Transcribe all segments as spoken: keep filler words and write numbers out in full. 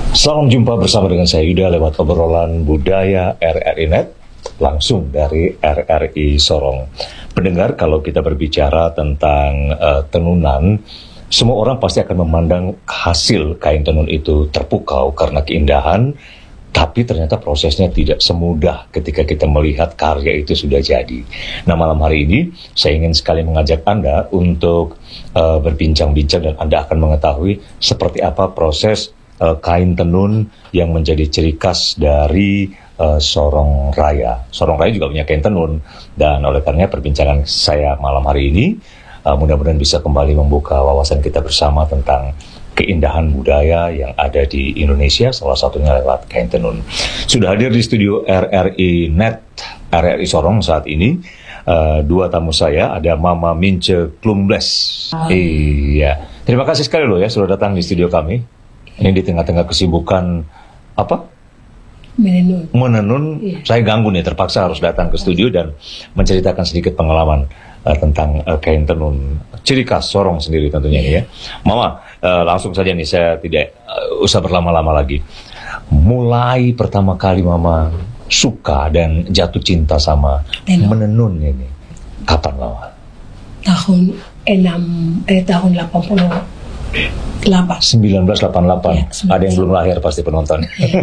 Selamat jumpa bersama dengan saya Yuda lewat obrolan budaya R R I Net langsung dari R R I Sorong. Pendengar, kalau kita berbicara tentang uh, tenunan, semua orang pasti akan memandang hasil kain tenun itu terpukau karena keindahan, tapi ternyata prosesnya tidak semudah ketika kita melihat karya itu sudah jadi. Nah, malam hari ini saya ingin sekali mengajak Anda untuk uh, berbincang-bincang dan Anda akan mengetahui seperti apa proses uh, kain tenun yang menjadi ciri khas dari uh, Sorong Raya. Sorong Raya juga punya kain tenun, dan oleh karenanya perbincangan saya malam hari ini uh, mudah-mudahan bisa kembali membuka wawasan kita bersama tentang keindahan budaya yang ada di Indonesia, salah satunya lewat kain tenun. Sudah hadir di studio R R I Net, R R I Sorong saat ini, uh, dua tamu saya, ada Mama Mince Klumbles. Oh. Iya, terima kasih sekali loh ya sudah datang di studio kami. Ini di tengah-tengah kesibukan apa? Menenun. Menenun. Iya. Saya ganggu nih, terpaksa harus datang ke studio dan menceritakan sedikit pengalaman uh, tentang uh, kain tenun ciri khas Sorong sendiri tentunya. Iya. Nih ya. Mama, uh, langsung saja nih, saya tidak uh, usah berlama-lama lagi. Mulai pertama kali Mama suka dan jatuh cinta sama tenun, menenun ini kapan, Mama? Tahun enam eh tahun delapan puluh delapan. sembilan belas delapan puluh delapan. Ya, ada yang belum lahir pasti penonton. Ya.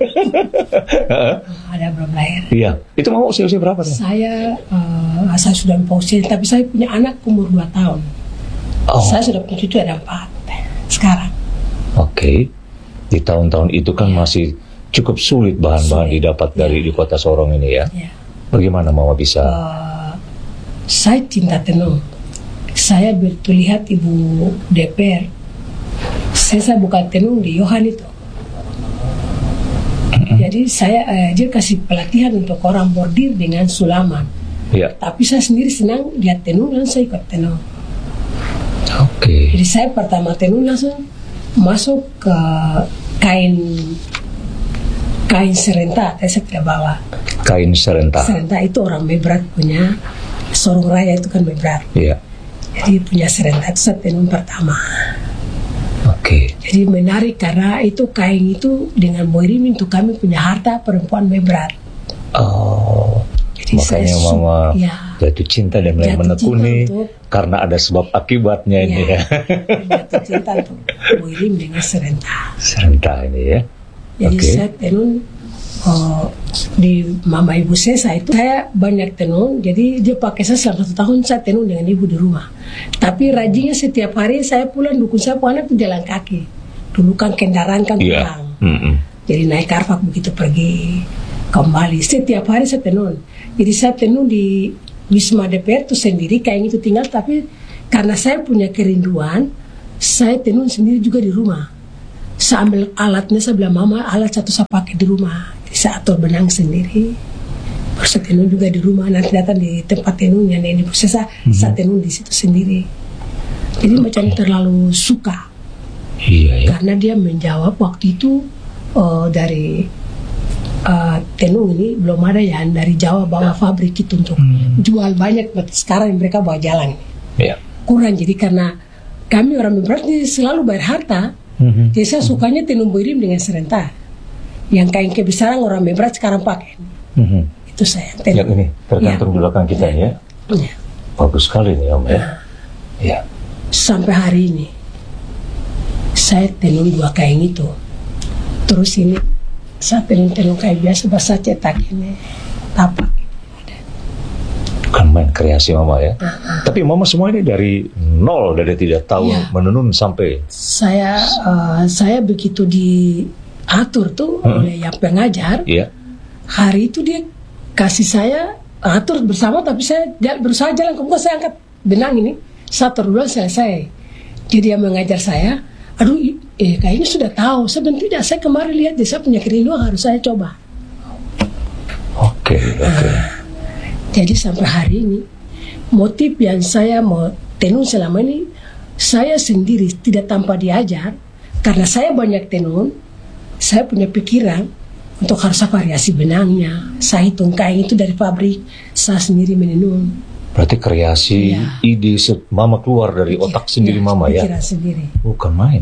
Ada belum lahir. Iya. Itu Mama usia-usia berapa? Nih? Saya uh, saya sudah lupa usia, tapi saya punya anak umur dua tahun. Oh. Saya sudah punya cucu ada empat sekarang. Oke. Okay. Di tahun-tahun itu kan ya, masih cukup sulit bahan-bahan sulit didapat ya, dari di kota Sorong ini ya. Ya. Bagaimana Mama bisa? Uh, saya cinta tenun. Saya betul lihat Ibu D P R. Saya, saya buka tenun di Yohan itu. Mm-hmm. Jadi saya eh, dia kasih pelatihan untuk orang bordir dengan sulaman. Yeah. Tapi saya sendiri senang lihat tenun dan saya ikut tenun. Oke. Okay. Jadi saya pertama tenun langsung masuk ke kain kain serenta. Saya tidak bawa. Kain serenta. Serenta itu orang Mebrat punya. Sorong Raya itu kan Mebrat. Iya. Yeah. Jadi punya serenta itu saya tenun pertama. Oke. Okay. Jadi menarik karena itu kain itu dengan Boirim itu kami punya harta perempuan Mebrat. Oh. Jadi makanya Mama ya, jatuh cinta dan mulai menekuni untuk, karena ada sebab akibatnya ya, ini ya. Jatuh cinta untuk Boirim dengan serenta. Serenta ini ya. Jadi okay, saya tenun oh, di mama ibu saya itu saya banyak tenun. Jadi dia pakai saya selama satu tahun saya tenun dengan ibu di rumah. Tapi rajinnya setiap hari saya pulang dukun saya pulang itu jalan kaki. Dulu kan kendaraan kan yeah, pulang. Mm-hmm. Jadi naik karvak begitu pergi kembali. Setiap hari saya tenun. Jadi saya tenun di Wisma D P R itu sendiri kain itu tinggal. Tapi karena saya punya kerinduan, saya tenun sendiri juga di rumah. Saya ambil alatnya, saya bilang mama alat satu saya pakai di rumah. Jadi saya atur benang sendiri. Terus saya tenun juga di rumah. Nanti datang di tempat tenunnya nenek saya, mm-hmm, saya tenun di situ sendiri. Jadi okay, macam terlalu suka. Iya, ya. Karena dia menjawab waktu itu uh, dari uh, tenun ini belum ada yang dari Jawa bawa fabrik itu untuk hmm, jual banyak. Sekarang mereka bawa jalan. Yeah. Kurang, jadi karena kami orang Mebrat ini selalu bayar harta. Mm-hmm. Jadi saya sukanya tenun Boirim dengan serenta. Yang kain kebesaran orang Mebrat sekarang pakai. Mm-hmm. Itu saya tenun. Lihat ini, tergantung ya, di belakang kita ya. Ya. Bagus sekali nih Om ya. Nah, ya. Sampai hari ini saya tenun dua kain itu. Terus ini saya tenun-tenun kain biasa, bahasa cetak ini tapak. Bukan main kreasi Mama ya. Uh-huh. Tapi Mama semua ini dari nol, dari tidak tahu ya, menenun sampai. Saya uh, saya begitu diatur tuh hmm, oleh yang pengajar. Yeah. Hari itu dia kasih saya atur bersama, tapi saya berusaha jalan ke muka, saya angkat benang ini satu bulan selesai. Jadi dia mengajar saya. Aduh, eh kayaknya sudah tahu. Sebenarnya tidak, saya kemarin lihat dia, saya punya kerinduan harus saya coba. Oke, okay, oke. Okay. Uh, jadi sampai hari ini motif yang saya mau tenun selama ini saya sendiri tidak tanpa diajar, karena saya banyak tenun, saya punya pikiran untuk harus variasi benangnya. Saya hitung kain itu dari pabrik, saya sendiri menenun. Berarti kreasi, ya, ide Mama keluar dari Pikir, otak sendiri ya, Mama ya? Pikiran sendiri. Bukan main.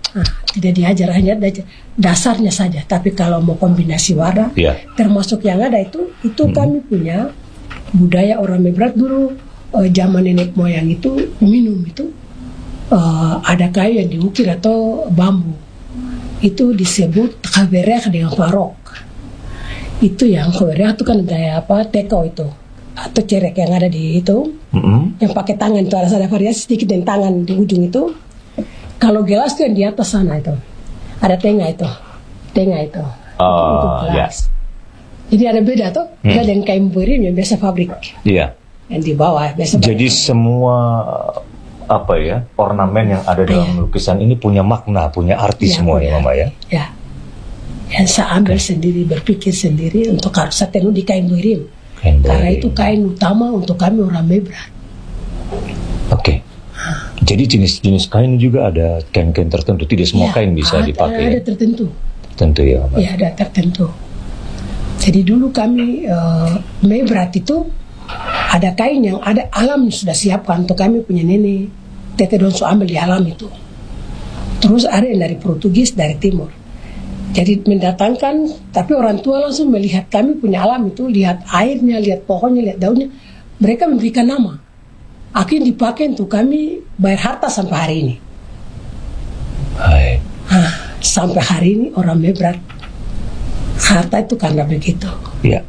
Nah, tidak diajar, hanya dasarnya saja. Tapi kalau mau kombinasi warna, yeah. termasuk yang ada itu, itu hmm. kami punya budaya orang Mebrat dulu, uh, zaman nenek moyang itu minum itu uh, ada kayu yang diukir atau bambu. Itu disebut kaverek dengan farok. Itu yang kaverek itu kan gaya apa teko itu atau cerek yang ada di itu, mm-hmm. yang pakai tangan itu ada ada variasi sedikit dan tangan di ujung itu. Kalau gelas itu yang di atas sana itu ada tengah itu, tengah itu uh, untuk gelas. Yeah. Jadi ada beda tuh, beda hmm. dengan kain burim yang biasa pabrik. Iya. Yeah. Yang di bawah biasa. Jadi pabrik. Semua apa ya ornamen yang ada dalam yeah. lukisan ini punya makna, punya arti yeah, semua ya, Mama ya. Ya. Yang saya ambil okay. sendiri, berpikir sendiri untuk harus saya tenun di kain burim. Kain Karena itu kain utama untuk kami orang Mebrat. Oke. Okay. Jadi jenis-jenis kain juga ada kain-kain tertentu, tidak semua ya, kain bisa ada, dipakai. Ada tertentu. Tentu ya, Mama. Ya, ada tertentu. Jadi dulu kami uh, Mebrat itu ada kain yang ada alam sudah siapkan untuk kami punya nenek. Tete Donso ambil di alam itu. Terus ada yang dari Portugis, dari Timur. Jadi mendatangkan, tapi orang tua langsung melihat kami punya alam itu, lihat airnya, lihat pohonnya, lihat daunnya. Mereka memberikan nama. Akhirnya dipakai untuk kami bayar harta sampai hari ini. Hai. Nah, sampai hari ini orang Mebrat harta itu karena begitu. Iya.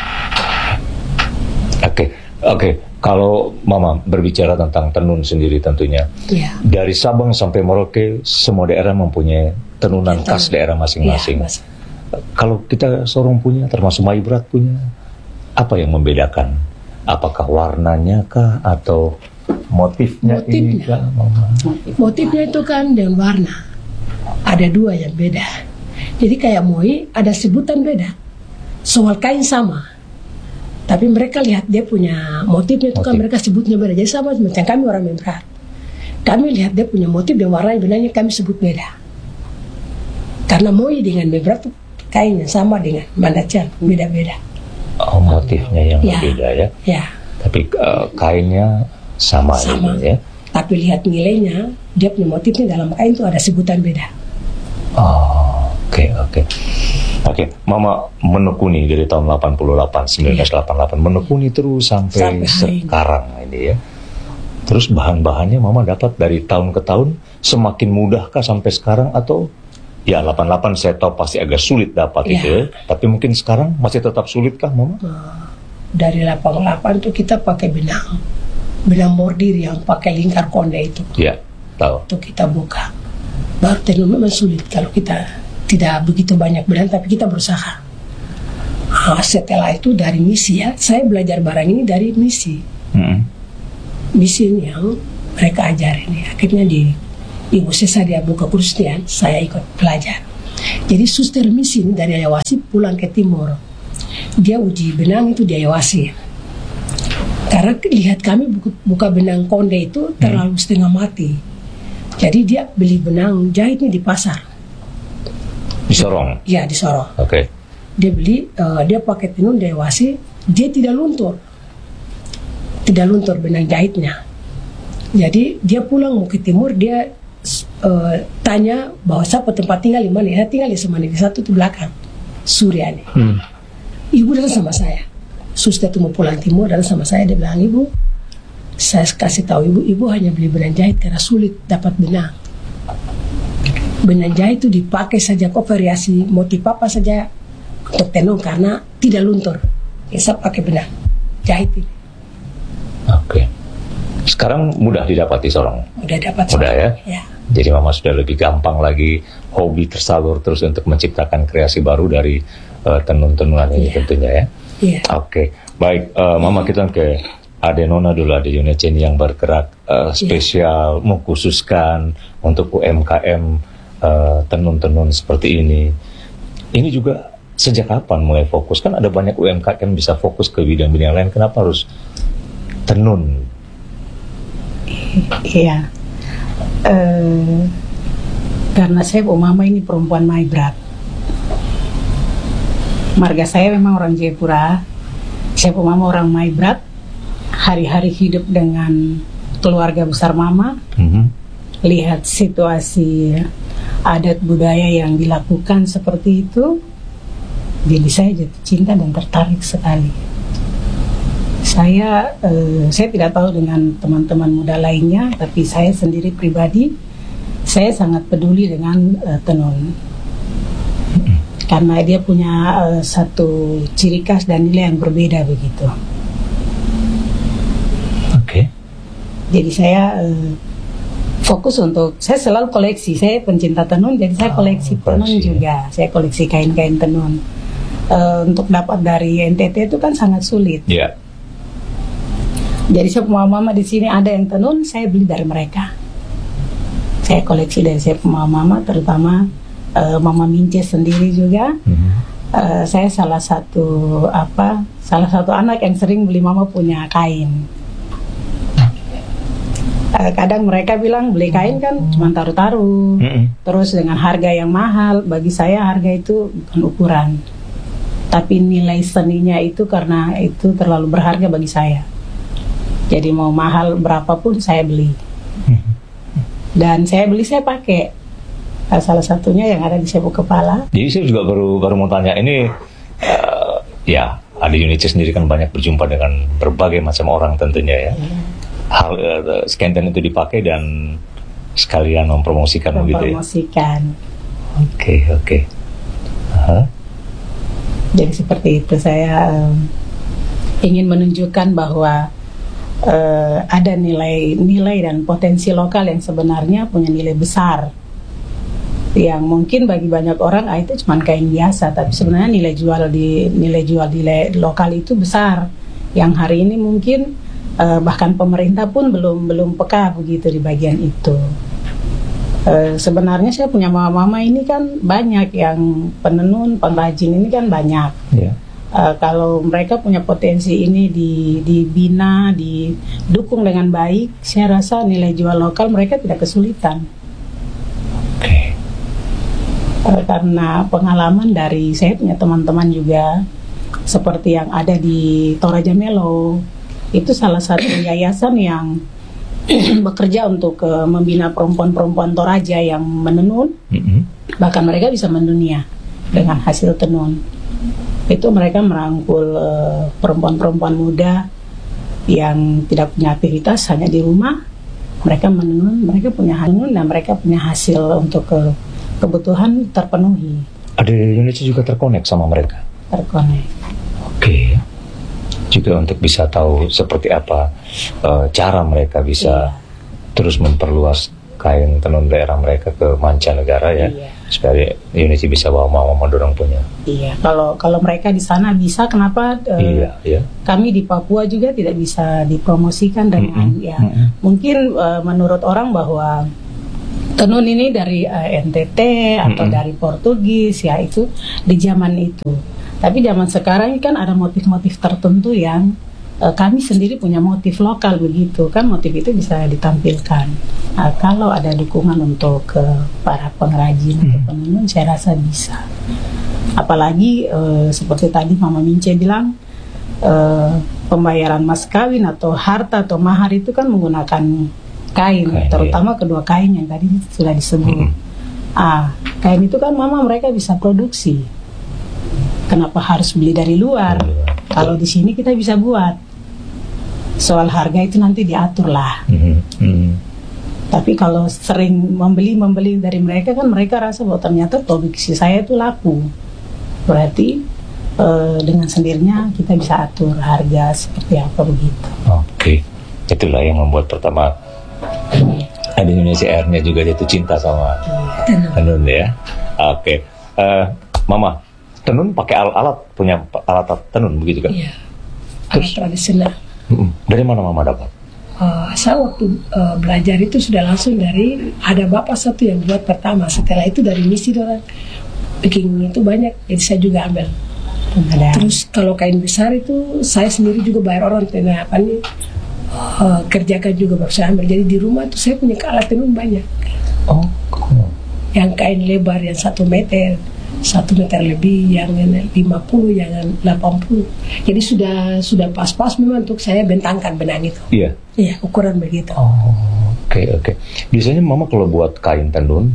Oke, okay. oke. Okay. Kalau Mama berbicara tentang tenun sendiri tentunya, ya. Dari Sabang sampai Merauke semua daerah mempunyai tenunan ya, khas daerah masing-masing. Ya, kalau kita Sorong punya, termasuk Maibrat punya, apa yang membedakan? Apakah warnanya kah atau motifnya? Motifnya, ini kah, Mama? Motifnya itu kan dengan warna. Ada dua yang beda. Jadi kayak moi ada sebutan beda. Soal kain sama. Tapi mereka lihat dia punya motifnya itu motif. Kan mereka sebutnya beda. Jadi sama macam kami orang Mebrat. Kami lihat dia punya motif dan warnanya benarnya kami sebut beda. Karena moi dengan Mebrat itu kainnya sama dengan Mandacan, beda-beda. Oh, motifnya yang ya. berbeda ya. Ya. Tapi uh, kainnya sama, sama. Ini, ya. Tapi lihat nilainya, dia punya motifnya dalam kain itu ada sebutan beda. Oh, oke okay, oke. Okay. Oke, okay, Mama menekuni dari tahun delapan puluh delapan, seribu sembilan ratus delapan puluh delapan, ya. Menekuni terus sampai, sampai sekarang ini. ini ya. Terus bahan-bahannya Mama dapat dari tahun ke tahun semakin mudahkah sampai sekarang atau ya delapan puluh delapan saya tahu pasti agak sulit dapat ya. Itu ya. Tapi mungkin sekarang masih tetap sulitkah Mama? Dari delapan puluh delapan tuh kita pakai benang. Benang bordir yang pakai lingkar konde itu. Iya, tahu. Itu kita buka. Baru tenun memang sulit kalau kita tidak begitu banyak benang, tapi kita berusaha. Nah, setelah itu dari misi ya, saya belajar barang ini dari misi. Mm-hmm. Misi ini yang mereka ajarin ya. Akhirnya di Ibu Sesa dia buka kursus dia, saya ikut belajar. Jadi suster misi ini dari Ayawasi pulang ke Timur. Dia uji benang itu di Ayawasi. Karena lihat kami buka, buka benang konde itu terlalu hmm. setengah mati. Jadi dia beli benang jahitnya di pasar. Di Sorong? Ya, di Sorong. Oke. Okay. Dia beli, uh, dia pakai tenun di Ayawasi, dia tidak luntur. Tidak luntur benang jahitnya. Jadi dia pulang mau ke Timur, dia uh, tanya bahwa siapa tempat tinggal di mana. Saya tinggal di Semandiri satu di belakang, Suryani. Hmm. Ibu datang sama saya. Suster itu mau pulang Timur, datang sama saya, dia bilang, Ibu, saya kasih tahu Ibu, Ibu hanya beli benang jahit karena sulit dapat benang. Benang jahit itu dipakai saja kok variasi motif apa saja untuk tenun karena tidak luntur. Ya, saya pakai benang jahit ini. Oke. Sekarang mudah didapati Sorong? Mudah dapat. Mudah ya? Ya. Jadi Mama sudah lebih gampang lagi, hobi tersalur terus untuk menciptakan kreasi baru dari uh, tenun-tenunan ini ya. Tentunya ya. Yeah. Oke, okay. Baik, uh, Mama kita ke Ade Nona dulu, Ade Yunecen yang bergerak uh, spesial yeah. mengkhususkan untuk U M K M uh, tenun-tenun seperti ini. Ini juga sejak kapan mulai fokus? Kan ada banyak U M K M bisa fokus ke bidang-bidang lain, kenapa harus tenun? Iya, uh, karena saya Bu Mama ini perempuan Maibrat. Marga saya memang orang Jayapura. Saya pun Mama orang Maibrat. Hari-hari hidup dengan keluarga besar Mama. Mm-hmm. Lihat situasi adat budaya yang dilakukan seperti itu, jadi saya jatuh cinta dan tertarik sekali. Saya eh, saya tidak tahu dengan teman-teman muda lainnya, tapi saya sendiri pribadi saya sangat peduli dengan eh, tenun, karena dia punya eh, satu ciri khas dan nilai yang berbeda begitu. Oke. Okay. Jadi saya eh, fokus untuk, saya selalu koleksi, saya pencinta tenun, jadi saya koleksi oh, tenun juga, saya koleksi kain-kain tenun. Uh, untuk dapat dari N T T itu kan sangat sulit. Yeah. Jadi saya mama-mama di sini ada yang tenun, saya beli dari mereka. Saya koleksi dari saya mama-mama, terutama uh, Mama Mince sendiri juga. Mm-hmm. Uh, saya salah satu apa, salah satu anak yang sering beli mama punya kain. Uh, kadang mereka bilang beli kain kan cuma taruh-taruh, mm-hmm. terus dengan harga yang mahal. Bagi saya harga itu bukan ukuran, tapi nilai seninya itu, karena itu terlalu berharga bagi saya. Jadi mau mahal berapapun saya beli. Dan saya beli, saya pakai. Salah satunya yang ada di Sepu Kepala. Jadi saya juga baru baru mau tanya, ini uh, ya, Ade Yunice sendiri kan banyak berjumpa dengan berbagai macam orang tentunya ya. Yeah. Hal uh, skanten itu dipakai dan sekalian mempromosikan begitu ya. Mempromosikan. Oke, oke. Aha. Jadi seperti itu, saya um, ingin menunjukkan bahwa uh, ada nilai-nilai dan potensi lokal yang sebenarnya punya nilai besar, yang mungkin bagi banyak orang ah, itu cuma kain biasa, tapi sebenarnya nilai jual di nilai jual di lokal itu besar, yang hari ini mungkin uh, bahkan pemerintah pun belum belum peka begitu di bagian itu. Uh, sebenarnya saya punya mama-mama ini kan banyak yang penenun, pengrajin ini kan banyak. Yeah. Uh, kalau mereka punya potensi ini di, dibina, didukung dengan baik, saya rasa nilai jual lokal mereka tidak kesulitan. Okay. Uh, karena pengalaman dari saya punya teman-teman juga, seperti yang ada di Toraja Melo, itu salah satu yayasan yang bekerja untuk uh, membina perempuan-perempuan Toraja yang menenun, mm-hmm. bahkan mereka bisa mendunia dengan hasil tenun. Itu mereka merangkul uh, perempuan-perempuan muda yang tidak punya aktivitas, hanya di rumah, mereka menenun, mereka punya tenun dan mereka punya hasil untuk uh, kebutuhan terpenuhi. Ada Yunice juga terkonek sama mereka? Terkonek. Oke. Okay. Juga untuk bisa tahu seperti apa uh, cara mereka bisa iya. terus memperluas kain tenun daerah mereka ke mancanegara ya, iya. supaya Yunice bisa bawa mama mendorong punya. Iya, kalau kalau mereka di sana bisa, kenapa uh, iya, iya. kami di Papua juga tidak bisa dipromosikan dengan mm-hmm. ya mm-hmm. mungkin uh, menurut orang bahwa tenun ini dari uh, N T T atau mm-hmm. dari Portugis ya, itu di zaman itu. Tapi zaman sekarang kan ada motif-motif tertentu yang uh, kami sendiri punya motif lokal begitu kan, motif itu bisa ditampilkan. Nah, kalau ada dukungan untuk uh, para pengrajin hmm. atau penenun, saya rasa bisa. Apalagi uh, seperti tadi Mama Mince bilang, uh, pembayaran mas kawin atau harta atau mahar itu kan menggunakan kain, kain terutama iya. kedua kain yang tadi sudah disebut. Hmm. Ah, kain itu kan mama mereka bisa produksi. Kenapa harus beli dari luar? Kalau di sini kita bisa buat. Soal harga itu nanti diatur lah. Mm-hmm. Mm-hmm. Tapi kalau sering membeli-membeli dari mereka kan mereka rasa bahwa ternyata produksi saya itu laku. Berarti eh, dengan sendirinya kita bisa atur harga seperti apa begitu. Oke, okay. Itulah yang membuat pertama ada Indonesia Air-nya juga jatuh cinta sama tenun ya. Oke, okay. uh, Mama. Tenun pakai alat-alat, punya alat tenun begitu kan? Iya, alat tradisional. Dari mana mama dapat? Uh, saya waktu uh, belajar itu sudah langsung dari, ada bapak satu yang buat pertama, setelah itu dari misi orang bikin itu banyak, jadi saya juga ambil. Ada. Terus kalau kain besar itu saya sendiri juga bayar orang tenun apa nih, uh, kerjakan juga baru saya ambil. Jadi di rumah tuh saya punya alat tenun banyak. Oh, cool. Yang kain lebar yang satu meter. Satu meter lebih, yang lima puluh, yang delapan puluh. Jadi sudah sudah pas-pas memang untuk saya bentangkan benang itu. Iya. Iya, ukuran begitu. Oh, oke okay, oke. Okay. Biasanya mama kalau buat kain tenun,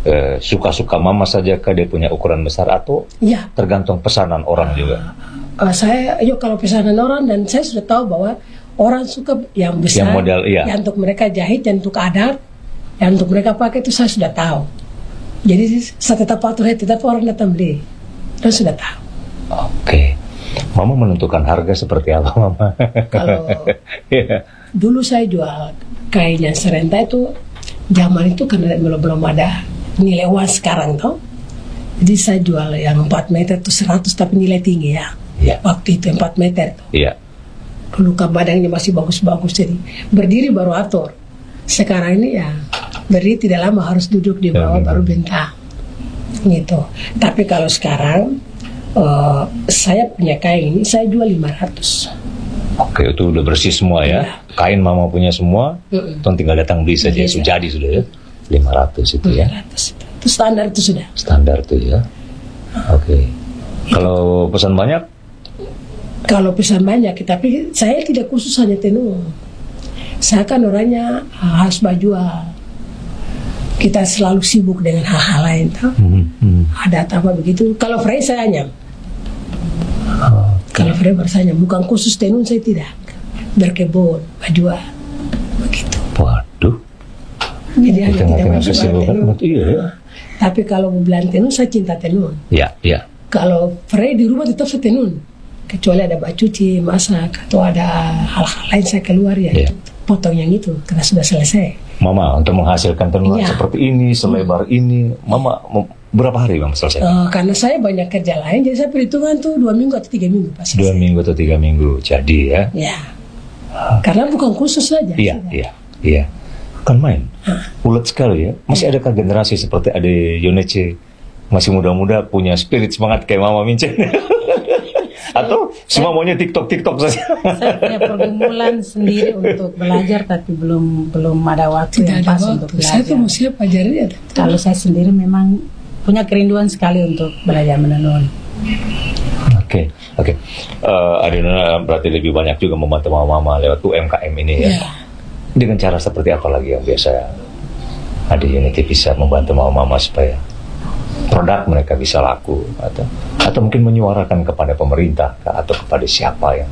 eh, suka-suka mama saja kah dia punya ukuran besar atau Ya, tergantung pesanan orang juga? uh, saya, yuk kalau pesanan orang, dan saya sudah tahu bahwa orang suka yang besar, Yang model, iya. yang untuk mereka jahit, dan untuk adat, yang untuk mereka pakai itu saya sudah tahu. Jadi saya tetap patuh, tetap orang datang beli, dan sudah tahu. Oke, mama menentukan harga seperti apa, mama? Kalau Iya. dulu saya jual kain yang serenta itu, zaman itu karena belum belum ada nilai uang sekarang toh. Jadi saya jual yang empat meter itu seratus, tapi nilai tinggi ya. Iya. Waktu itu empat meter tuh. Iya. Dulu kan badannya masih bagus-bagus, jadi berdiri baru atur. Sekarang ini ya berdiri tidak lama, harus duduk di bawah Ya, baru bentang gitu. Tapi kalau sekarang uh, saya punya kain ini saya jual lima ratus. Oke, itu udah bersih semua ya. Iya. Kain mama punya semua, Mm-mm. tuan tinggal datang beli saja. Iya. Sudah jadi sudah ya. lima ratus itu ya. lima ratus itu. Itu standar itu sudah. Standar tuh ya. Oke. Kalau pesan banyak, Kalau pesan banyak, tapi saya tidak khusus hanya tenun. Saya kan orangnya harus berjual. Kita selalu sibuk dengan hal-hal lain toh. hmm, hmm. Ada apa begitu. Kalau Frey saya anyam. Oh, Kalau Frey bersanya, bukan khusus tenun, saya tidak. Berkebun, berjual, begitu. waduh. Jadi Di hanya tidak tengah-tengah masuk kesibukan, tenun. iya ya. Tapi kalau bulan tenun, saya cinta tenun. Ya, ya. Kalau Frey di rumah tetap saya tenun. Kecuali ada bak cuci, masak, atau ada hal-hal lain saya keluar ya. Iya. Itu, potong yang itu, karena sudah selesai. Mama untuk menghasilkan tenun Iya. seperti ini, selebar ini, mama mau- berapa hari mama selesai? Eh, karena saya banyak kerja lain, jadi saya perhitungan tuh dua minggu atau tiga minggu pasti. Dua minggu atau tiga minggu jadi ya. Ya, karena bukan khusus saja. Iya, sudah. iya, iya. Kan main. Ulet sekali ya. Masih adakah generasi seperti Ade Yonece masih muda-muda punya spirit semangat kayak Mama Mince? Atau semua maunya TikTok-TikTok saja? Saya punya pergumulan sendiri untuk belajar, tapi belum belum ada waktu Tidak yang ada pas untuk waktu. Saya tuh belajar. mesti pelajari ya. Kalau saya sendiri memang punya kerinduan sekali untuk belajar menenun. Oke, oke. Eh, Adina berarti lebih banyak juga membantu mama-mama lewat U M K M ini ya. Ya. Dengan cara seperti apa lagi yang biasa Ade Unity bisa membantu mama-mama supaya produk mereka bisa laku, atau atau mungkin menyuarakan kepada pemerintah kah, atau kepada siapa yang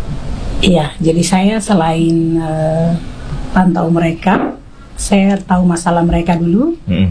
Iya, jadi saya selain eh, pantau mereka, saya tahu masalah mereka dulu. Hmm.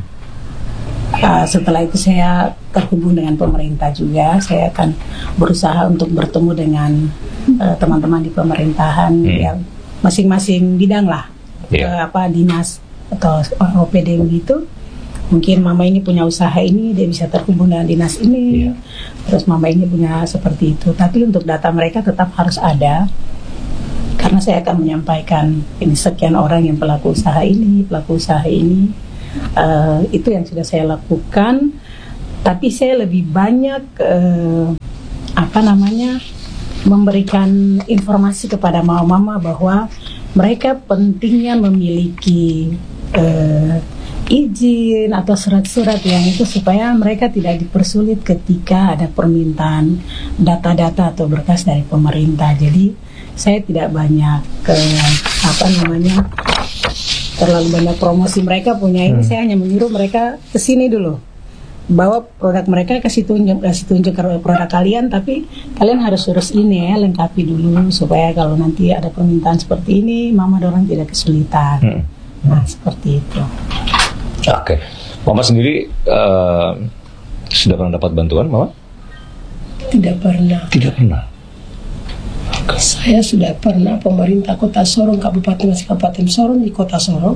Uh, setelah itu saya terhubung dengan pemerintah juga. Saya akan berusaha untuk bertemu dengan uh, teman-teman di pemerintahan Hmm. yang masing-masing bidang lah, Iya. uh, apa dinas atau O P D begitu. Mungkin mama ini punya usaha ini, dia bisa terhubung dengan dinas ini. Iya. Terus mama ini punya seperti itu. Tapi untuk data mereka tetap harus ada, karena saya akan menyampaikan ini sekian orang yang pelaku usaha ini, pelaku usaha ini. Uh, itu yang sudah saya lakukan. Tapi saya lebih banyak uh, apa namanya memberikan informasi kepada mama-mama bahwa mereka pentingnya memiliki uh, izin atau surat-surat yang itu supaya mereka tidak dipersulit ketika ada permintaan data-data atau berkas dari pemerintah. Jadi saya tidak banyak ke apa namanya terlalu banyak promosi mereka punya ini. Hmm. Saya hanya menyuruh mereka ke sini dulu, bawa produk mereka, kasih tunjuk kasih tunjuk ke produk kalian, tapi kalian harus urus ini ya, lengkapi dulu supaya kalau nanti ada permintaan seperti ini mama dorang tidak kesulitan. Hmm. Nah seperti itu. Oke, Mama sendiri eh, sudah pernah dapat bantuan, Mama? Tidak pernah. Tidak pernah. Saya sudah pernah pemerintah Kota Sorong, Kabupaten masih Kabupaten Sorong, di Kota Sorong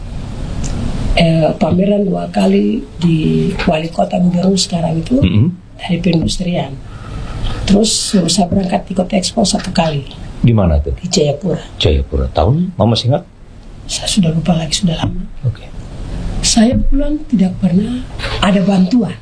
eh, pameran dua kali di wali kota gubernur sekarang itu Mm-mm. dari perindustrian. Terus suruh saya berangkat di Kota Expo satu kali Di mana tuh? di Jayapura. Jayapura. Tahun? Mama masih ingat? Saya sudah lupa lagi, sudah lama. Oke. Saya pulang tidak pernah ada bantuan.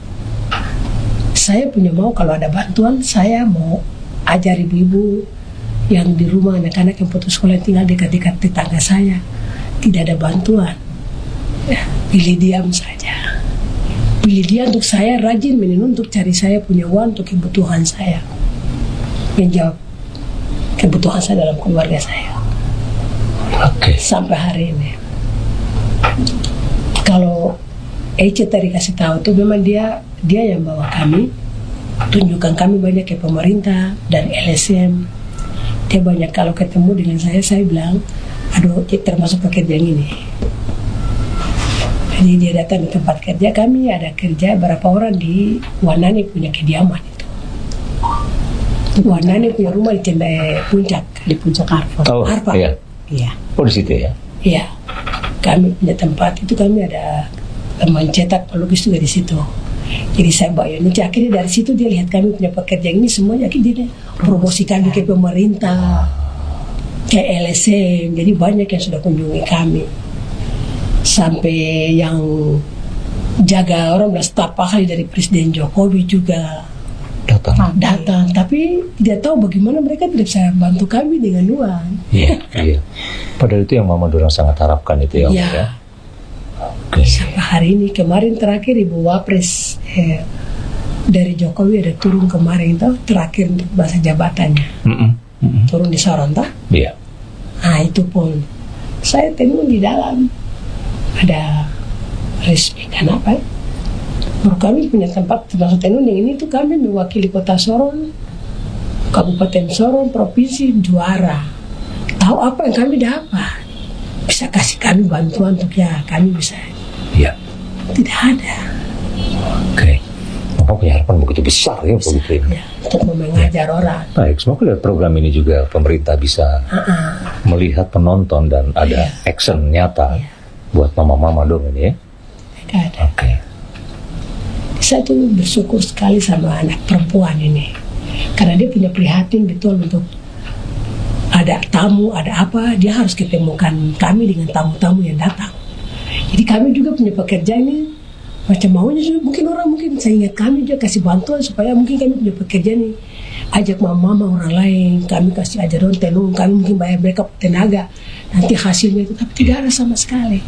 Saya punya mau kalau ada bantuan, saya mau ajar ibu-ibu yang di rumah anak-anak yang putus sekolah yang tinggal dekat-dekat tetangga saya. Tidak ada bantuan. Ya, pilih diam saja. Pilih dia untuk saya rajin menenun untuk cari saya punya uang untuk kebutuhan saya. Menjawab kebutuhan saya dalam keluarga saya. Oke. Sampai hari ini. Kalau Ece tadi kasih tahu tuh memang dia dia yang bawa kami, tunjukkan kami banyak ke pemerintah dan L S M. Dia banyak kalau ketemu dengan saya, saya bilang, aduh kita termasuk pekerja yang ini. Jadi dia datang di tempat kerja kami, ada kerja berapa orang di Wanani punya kediaman itu. Wanani punya rumah di Cendai Puncak, Di Puncak Harvard. Oh, Harvard. iya. Iya. Oh, di situ ya. Iya, kami punya tempat itu, kami ada teman cetak pelukis juga di situ. Jadi saya bawa ini, akhirnya dari situ dia lihat kami punya pekerjaan ini semuanya, akhirnya dia promosi kami ke pemerintah, ke L S M. Jadi banyak yang sudah kunjungi kami, sampai yang jaga orang belas staf ahli dari Presiden Jokowi juga Datang. datang, tapi tidak tahu bagaimana mereka tidak bisa bantu kami dengan uang. Iya, iya. Padahal itu yang Mama Dorang sangat harapkan itu ya. Iya. ya? Oke. Sampai hari ini, kemarin terakhir Ibu Wapres eh, dari Jokowi ada turun kemarin tuh, terakhir untuk masa jabatannya, Mm-mm. Mm-mm. turun di Sorong tuh. Iya. Nah itu pun saya tenung di dalam ada resmi, kenapa? Baru kami punya tempat termasuk tenun yang ini tuh kami mewakili Kota Sorong, Kabupaten Sorong, Provinsi juara. Tahu apa yang kami dapat? Bisa kasih kami bantuan untuk ya kami bisa. Iya. Tidak ada. Oke. Mama punya harapan begitu besar ya begitu ini. Ya, untuk mengajar orang. Baik, semoga lihat program ini juga pemerintah bisa Uh-uh. melihat penonton dan ada Iya. action nyata Iya. buat mama-mama dong ini ya. Tidak ada. Oke. Saya tuh bersyukur sekali sama anak perempuan ini, karena dia punya prihatin betul untuk ada tamu, ada apa, dia harus ketemukan kami dengan tamu-tamu yang datang. Jadi kami juga punya pekerjaan ini macam maunya juga, mungkin orang mungkin saya ingat kami juga kasih bantuan supaya mungkin kami punya pekerjaan ini, ajak mama-mama orang lain, kami kasih ajar orang tenung, kami mungkin bayar mereka tenaga, nanti hasilnya itu, tapi tidak ada sama sekali.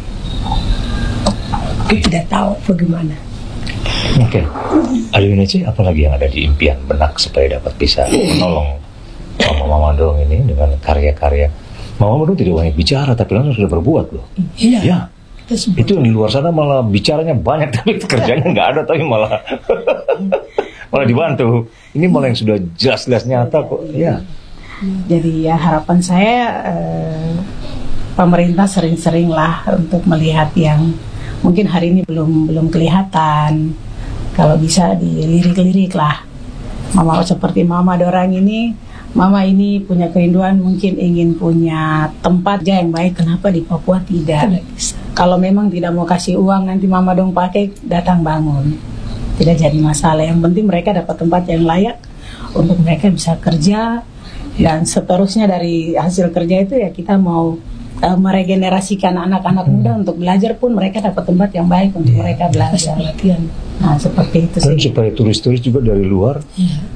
Aku tidak tahu bagaimana. Oke. Ada sih apalagi yang ada di impian benak supaya dapat bisa menolong mama-mama dong ini dengan karya-karya. Mama dong tidak banyak bicara tapi langsung sudah berbuat loh. Iya. Ya. Kita semua. Itu yang di luar sana malah bicaranya banyak tapi kerjanya nggak ada, tapi malah malah dibantu. Ini malah yang sudah jelas-jelas nyata kok. Ya. Jadi ya harapan saya eh, pemerintah sering-sering lah untuk melihat yang mungkin hari ini belum belum kelihatan. Kalau bisa dilirik-lirik lah. Mama seperti Mama Dorang ini, Mama ini punya kerinduan mungkin ingin punya tempat aja yang baik. Kenapa di Papua tidak? Kalau memang tidak mau kasih uang nanti Mama dong pakai datang bangun. Tidak jadi masalah. Yang penting mereka dapat tempat yang layak untuk mereka bisa kerja. Dan seterusnya dari hasil kerja itu ya kita mau uh, meregenerasikan anak-anak muda untuk belajar pun mereka dapat tempat yang baik untuk Yeah. mereka belajar. Latihan. Nah seperti itu Dan sih. supaya turis-turis juga dari luar